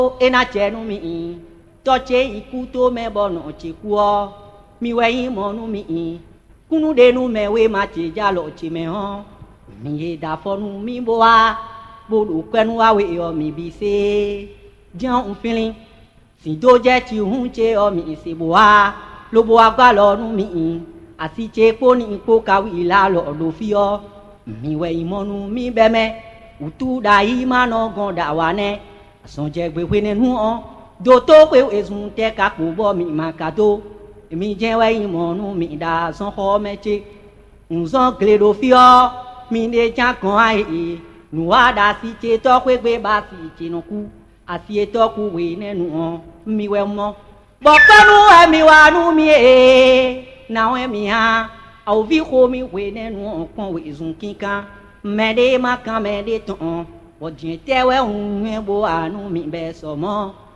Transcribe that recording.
ena chenu mi toche ikuto me bono chikuo mi we monu mi kunu de nu me we ma che jalo chi me ho mi da fonu mi boa bodu kwenu wa we yo mi bi se jan un feeling si do je ti hun che o mi se boa lo boa gba lo nu mi asi che po ni ko ka wi la lo do fi o mi we monu mi be me utu da yi ma no gon da wa ne sonje gbe we ne nu o do to pe ezun te ka ko bo mi ma ka to mi je we monu mi da son ho me che unzon gledo fi o mi ne ja kan ai nu wa da si che to pe gbe ba si che no ku asi e to ku we ne nu o mi we mo bo panu e mi wa nu mi na we mi ha au vi ko mi we ne nu o kon we ezun kinkan me de ma kan me de ton o wo jin te we un bo anu mi be so mo